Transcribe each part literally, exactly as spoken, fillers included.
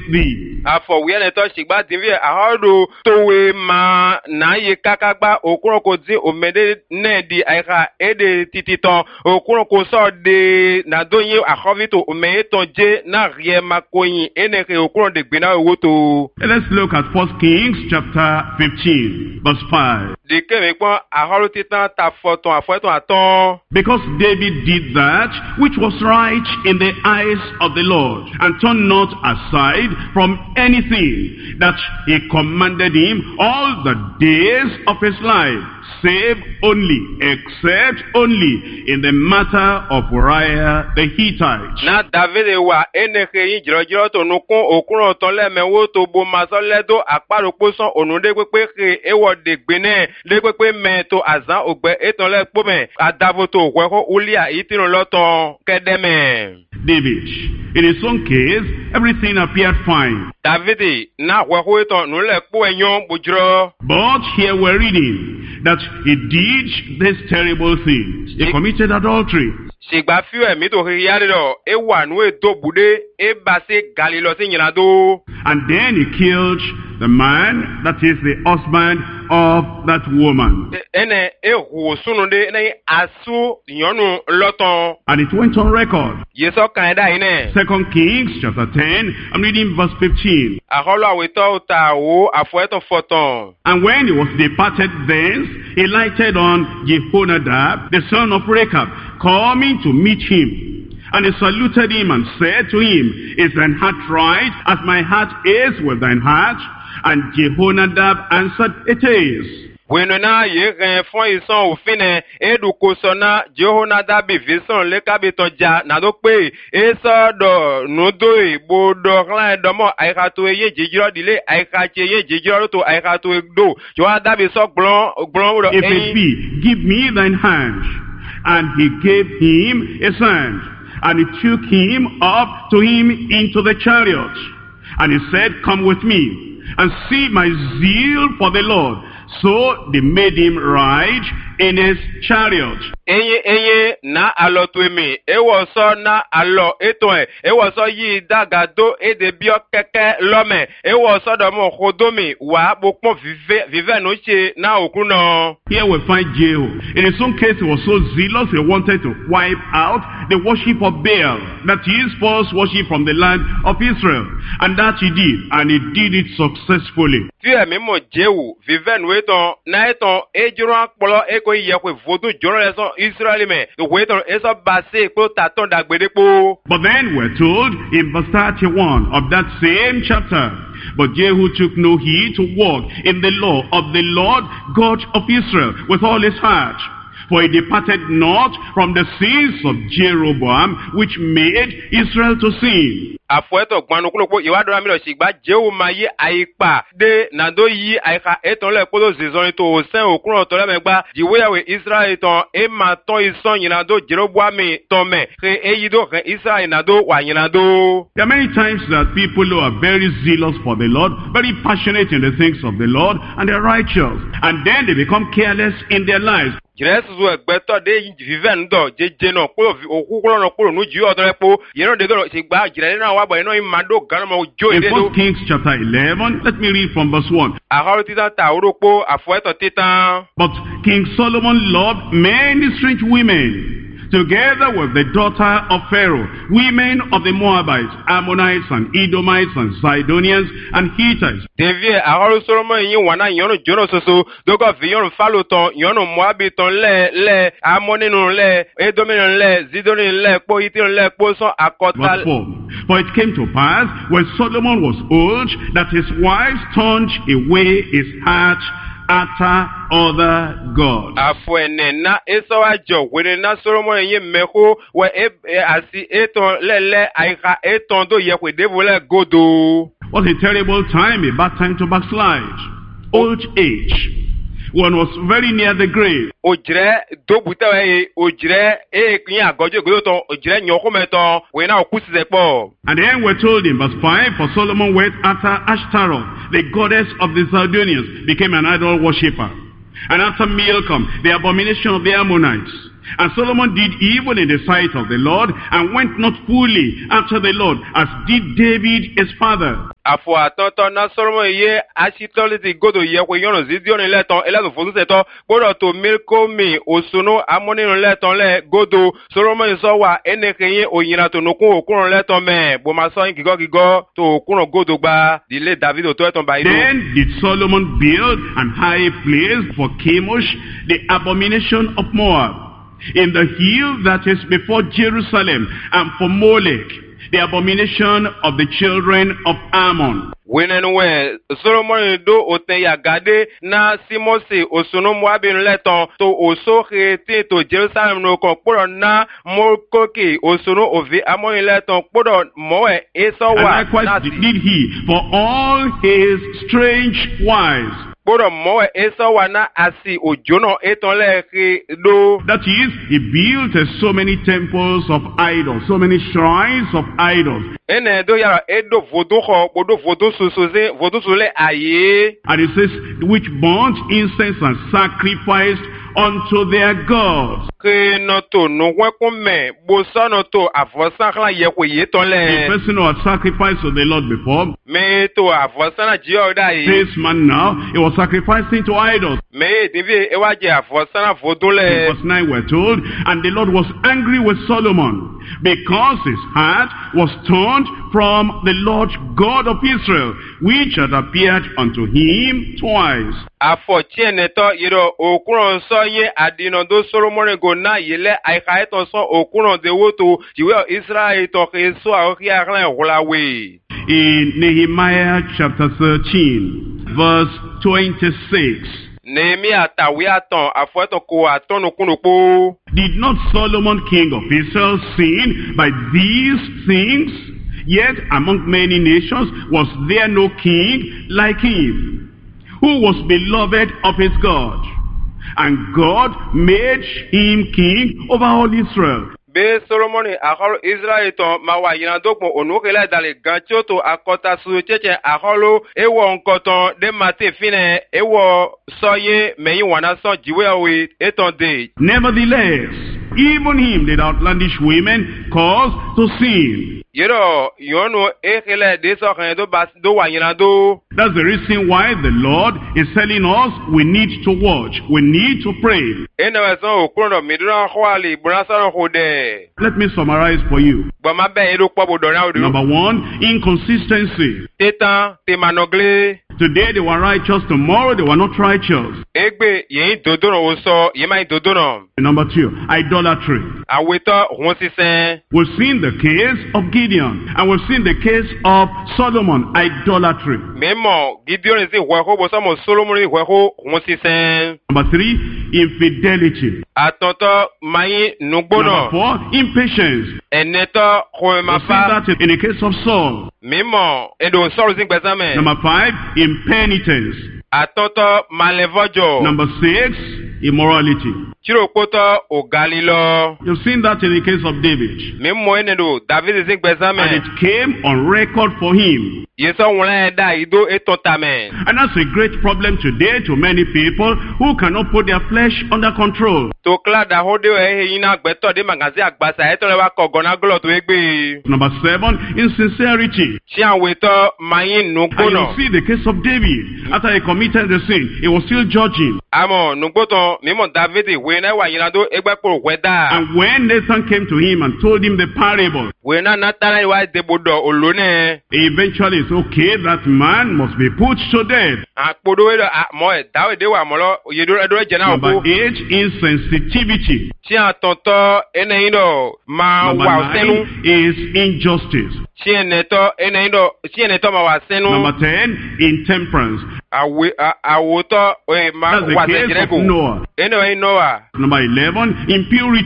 thee. Afọ we na to shigba divi ahodo towe ma na ye kakagba okuro ko di omede ne di aika ede tititon okuro ko so de na donye ahovito omeyeton je na rie makoyin eneke okuro de gbina woto. Let's look at First Kings chapter fifteen, verse five. De keme pon ahoro titan ta foton afoton aton. Because David did that which was right in the eyes of the Lord, and turned not aside from anything that he commanded him all the days of his life, save only, except only in the matter of Uriah the Hittite. Na David wa eneke yin jiro jiro to nukun okun ton le mewo to bo masoledo aparo poson onunde pepe ke ewo de gbene le pepe me to azan ogbe eton le pomen adavo to weko ulia itirun loton kedeme. David, in his own case, everything appeared fine. David na weko eton nu le po enyon bujro. But here we're reading that he did this terrible thing. He committed adultery. Sigba fiwe mi to hiyari do e wa nu e do bude e base galilo si nyinado. And then he killed the man that is the husband of that woman. Ene e hu sununde ene asu yonu loton. And it went on record. Yeso kanida ine. Second Kings chapter ten, I'm reading verse fifteen. Aholo awito ta wo afueto foton. And when he was departed thence, he lighted on Jehonadab, the son of Rechab, coming to meet him. And he saluted him and said to him, Is thine heart right, as my heart is with thine heart? And Jehonadab answered, It is. Bueno na ye ren fon ison ofine edu kosona Jehonadab vison le kabeton ja na do pe eso do no do bo do ran do mo aika to ye jejiro dile aika che ye jejiro to aika to do Jehonadab so glon glon do. If it be, give me thine hand. And he gave him his hand. And he took him up to him into the chariot. And he said, Come with me, and see my zeal for the Lord. So they made him ride in his chariot. Enye enye na alo tuemi ewo so na alo eto e ewo so yi dagado e de bio keke lome ewo so do mo khodomi wa bopon vive vive no che na okuno. Here we find Jehu. In his own case, he was so zealous he wanted to wipe out the worship of Baal, that is false worship from the land of Israel, and that he did, and he did it successfully. Fie mi mo Jehu vive no eton na eton ejuro akpolo eko ye kwe vodu joro leson Israeli me the way to eso base ko taton dagbede po. But then we're told in verse thirty-one of that same chapter, but Jehu took no heed to walk in the law of the Lord God of Israel with all his heart. For he departed not from the sins of Jeroboam, which made Israel to sin. Afueto gbanu kuloko iwadora mi lo sigba Jehu ma yi aipa de nado yi aika eton le polo zizon to osen okun to le megba jiwewe Israel ton e ma ton ison yinado Jeroboam ton me ke eyido ke Israel nado wa yinado. There are many times that people who are very zealous for the Lord, very passionate in the things of the Lord, and they're righteous, and then they become careless in their lives. Jesu egbeto de vive ndo jeje no kuro okukuro no kuro nu ju odore po yero de go sigba jire na wa bo ino imado ganamo jo In ide do. First Kings chapter eleven, let me read from verse one. Ahoro titan ta oropo afueto titan. But King Solomon loved many strange women, together with the daughter of Pharaoh, women of the Moabites, Ammonites, and Edomites, and Sidonians, and Hittites. Devie ahoro Solomon yin wana yono jono soso dogo vi yono faluton yono Moabiton le le Ammoninu le Edominon le Zidonin le po Ition le po son akota. Verse four. For it came to pass, when Solomon was old, that his wives turned away his heart after other gods. Afuene na eso ajo wene na Solomon yin meho we e asi eton lele aika eton do ye kwe devole godo. What a terrible time, a bad time to backslide. Old age. One was very near the grave. Ojire do butawe ojire e kin agojo godo ton ojire nyoko meton we na okusi zepo. And then we're told in verse five, for Solomon went after Ashtaroth, the goddess of the Sidonians, became an idol worshipper. And after Milcom, the abomination of the Ammonites, And Solomon did evil in the sight of the Lord, and went not fully after the Lord, as did David his father. Afọ atọtọ na Solomon ye asitọliti godo ye kwe yono zidioni leton elado fosu seto gbọdọ to milko mi osunu amoninu leton le godo Solomon sọ wa enekenye oyina to nukun okunrun leton me boma sọ yin gigo gigo to okunrun godo gba dile David to eton ba ido. Then did Solomon build an high place for Chemosh, the abomination of Moab, in the hill that is before Jerusalem, and for Molech, the abomination of the children of Ammon. Wenenwe Solomon do oten ya gade na Simose osunu Moabin leton to oso khete to Jerusalem no kon poro na Molkoki osunu ovi Ammon leton poro moe eso wa. And likewise did he for all his strange wives. Poro moe eso wa na asi ojono eton le do. That is, he built uh, so many temples of idols, so many shrines of idols. Ene do yara edo vodo ho bodo vodo susuze vodo sule aye. And it says, which burnt incense and sacrificed unto their gods. Ke no to no wekun me bo so no to avosan kla ye ko ye ton le. The person who had sacrificed to the Lord before, Me to avosan na ji oda yi. this man now, he was sacrificing to idols. Me divi e wa je avosan na vodo In le. verse nine we're told, and the Lord was angry with Solomon, because his heart was turned from the Lord God of Israel, which had appeared unto him twice. Afọ chieneto yiro okunron so ye adino do Solomon go na yele aika eto so okunron de woto jiwe Israel to keso a ki aklan holawe. In Nehemiah chapter thirteen, verse twenty-six, Nehemiah tawi aton afọ eto ko aton okunupo. did not Solomon king of Israel sin by these things? Yet among many nations was there no king like him, who was beloved of his God. And God made him king over all Israel. Be Solomon akolo Israel to mawa yina dokmo onukele dale ganchoto akota su cheche akolo ewo nkoton de mate fine ewo soye meyi wana so jiwe owe eton de. Nevertheless, even him did outlandish women cause to sin. Yero yono ekele de so kan do bas do wa yina do. That's the reason why the Lord is telling us we need to watch, we need to pray. Ene weson okundo midran khwali burasan khode. Let me summarize for you. Bama be edo pobo do na odu. Number one, inconsistency. Tetan te manogle. Today they were righteous, tomorrow they were not righteous. Egbe yin dodono oso yema dodono. Number two, idolatry. Aweto hunsisen. We've seen the case of Gideon, and we've seen the case of Solomon, idolatry. Memo Gideon zi hweho bo samo Solomon hweho hunsisen. Number three, infidelity. Atonto mayi Number nugbono. four, impatience. Eneto We've hwema seen pa. that in the case of Saul. Memo edo soro zin gbesame. Number five, impenitence. Atonto malevojo. Number six, immorality. Chiro poto ogalilo. You've seen that in the case of David. Memo enedo David zin And gbesame. it came on record for him. Yeso wona da ido etontame. And that's a great problem today to many people who cannot put their flesh under control. To kla da hode e yina gbeto de magazi agbasa etole wa kogona glo to egbe. Number seven, insincerity. Chi aweto mayin And you nugbono. see the case of David. After he committed the sin, he was still judging. Amo nugboton mimo David we na wa yina do egbe poro weda. And when Nathan came to him and told him the parable, We na natara wa debodo olone. eventually it's okay, that man must be put to death. Akpodo we mo e dawe de wa molo yedo edo jena Number obo. eight, insensitivity. Chi atonto ene indo ma Number wa senu. nine is injustice. Chi eneto ene indo chi eneto ma wa senu. Number ten, intemperance. Awe awoto e ma That's the wa case of sejrego. Noah. Ene we Noah. Number eleven, impurity.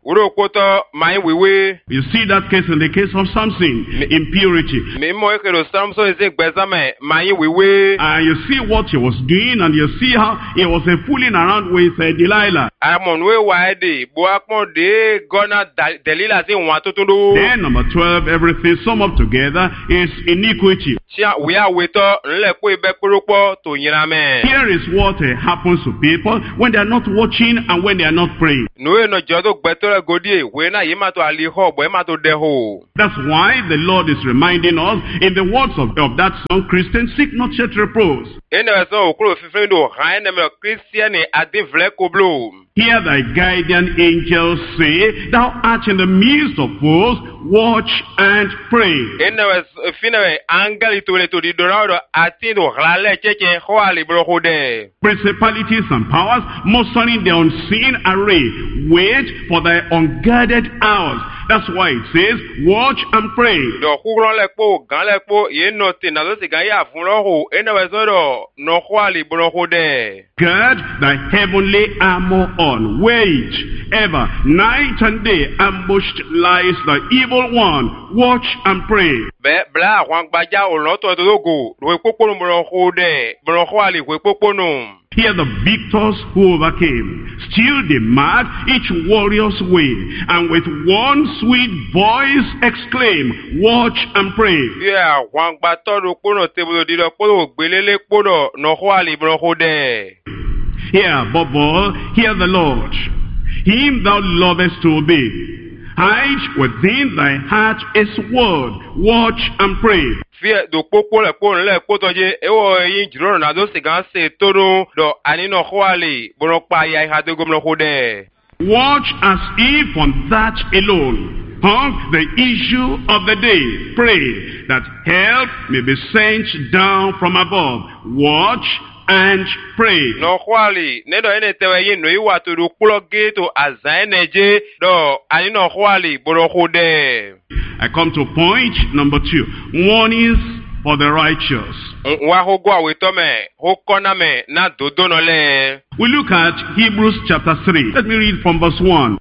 Uro koto mai wiwe. You see that case in the case of Samson, impurity. Me mo ekero Samson eze gbezame mai wiwe. And you see what he was doing, and you see how he was uh, fooling around with uh, Delilah. Amon we waede bo akpon de gona Delilah si wan tutundu. Then number twelve, everything sum up together is iniquity. Sia we are weto nle po ibe kurupo to nyirame. Here is what uh, happens to people when they are not watching and when they are not praying. No no jodo gbetore godie we na yima to ali ho bo ma to deho. That's why the Lord is reminding us in the words of, of that song, Christian, seek not yet repose. Ene so okuro fifin do han na me Christian adi vle koblo. Hear thy guardian angels say, thou art in the midst of foes, watch and pray. Ene fina angali to le to di dorado ati do rale cheche ho ali bro hode. Principalities and powers mustering the unseen array, wait for thy unguarded hours. That's why it says, watch and pray. Do kugron le po gan le po ye no tin na lo si gan ya fun lo ho ene we so do no ho ali bro hode. Gird thy heavenly armor on, wait ever, night and day, ambushed lies the evil one, watch and pray. Be bla hwang gbaja o lo to to go, we poponu bro hode, bro ho ali we poponu. Here the victors who overcame, still they march each warrior's way, and with one sweet voice exclaim, watch and pray. Yeah, wang batoro kono tebolo dido kono gbelele kono no ho ali bro hode. Here above all, hear the Lord, him thou lovest to obey. Hide within thy heart his word, watch and pray. Fear do popo le pon le kotoje ewo yin jiro na do sigan se toro do anino hoali bono pa ya ha de gomno hode. Watch as if on that alone hung the issue of the day. Pray that help may be sent down from above. Watch and pray. No hoali ne do ene tewe yin no iwa to do kuloge to azaneje do anino hoali bono hode. I come to point number two. Warnings for the righteous. We look at Hebrews chapter three. Let me read from verse one.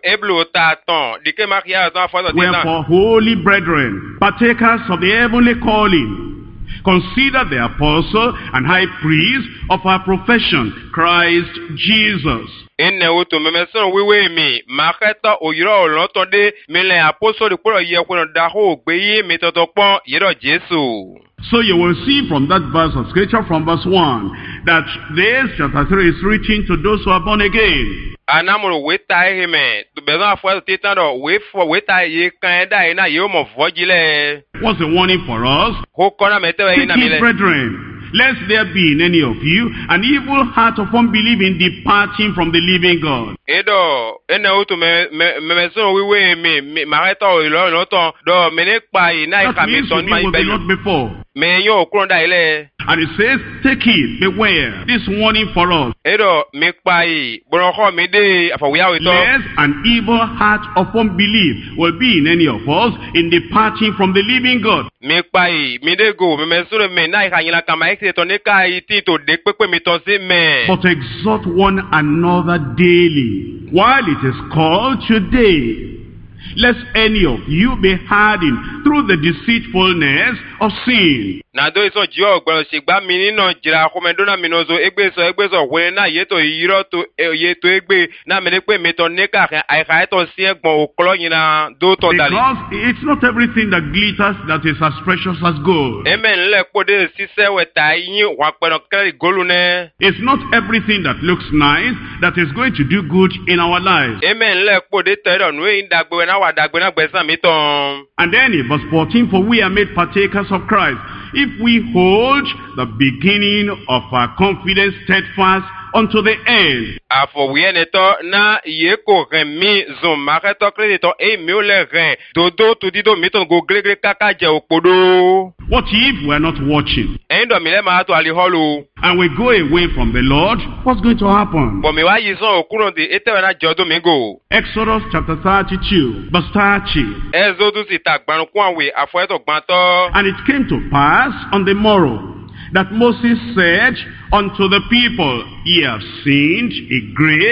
Wherefore, holy brethren, partakers of the heavenly calling, consider the apostle and high priest of our profession, Christ Jesus. Ene uto memeson wiwe mi maketa oyiro olontonde mele apostle kuro ye kuno daho gbeyi mi totopon yero Jesu. So you will see from that verse of scripture, from verse one, that this chapter three is written to those who are born again. Anamuro weta hime to bezon afwa titano we for weta ye kanda ina ye mo vojile. What's the warning for us? Ho kona metewe ina mile. Brethren, lest there be in any of you an evil heart of unbelieving departing from the living God. Edo ene utu me me memeson wiwe mi mareta o ilo noton do menekpa ina ikameton ma ibe not before. Me yo kronda ile. And it says, take it, beware. This warning for us. Edo mekpa i bonoho mi de afawiya wito. Lest an evil heart of unbelief will be in any of us in departing from the living God. Mekpa i mi de go memesure me na ikanyila kama ekseto neka iti to de pepe mi to se me. But exhort one another daily, while it is called today, lest any of you be hardened through the deceitfulness of sin. Na do iso jiwa ogbero sigba mi nino jira komendona minozo egbe so egbe so we na yeto yiro to yeto egbe na melepe meto neka aika eto si egbon oklo yina do to dali. Because it's not everything that glitters that is as precious as gold. Amen le pode sise weta yin wa peno kele golu ne. It's not everything that looks nice that is going to do good in our lives. Amen le pode tero nu yin dagbe na wa dagbe na gbesan mi ton. And then in verse fourteen, for we are made partakers of Christ, if we hold the beginning of our confidence steadfast unto the end. Afowiyeneto na yeko remi zon mareto kredito e miole ren dodo tudido miton go gregre kaka je opodo. What if we are not watching? Endo mile ma to ali holu. And we go away from the Lord, what's going to happen? Bo mi wa yison okuron de etewe na jodo mingo. Exodus chapter thirty-two, verse thirty. Exodus itagban kwanwe afoeto gbanto. And it came to pass on the morrow that Moses said unto the people, ye have sinned a great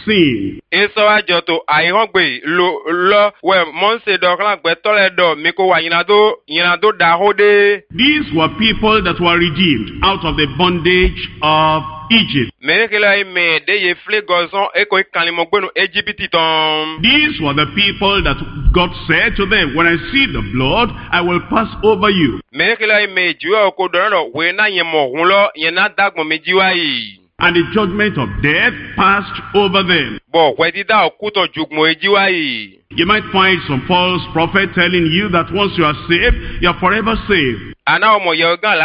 sin. Eso ajoto aihongbe lo lo we monse do klan gbe tole do mi ko wa yinado yinado da hode. These were people that were redeemed out of the bondage of Egypt. Merekela me de ye fle gozon e ko kanimo gbenu Egypt ton. These were the people that God said to them, when I see the blood, I will pass over you. Merekela me juwa ko do no we na yen mo hun lo yen na dagmo mi jiwa yi. And the judgment of death passed over them. Bo we ti da okuto jugmo ejiwa yi. You might find some false prophet telling you that once you are saved, you are forever saved. Ana omo ye gan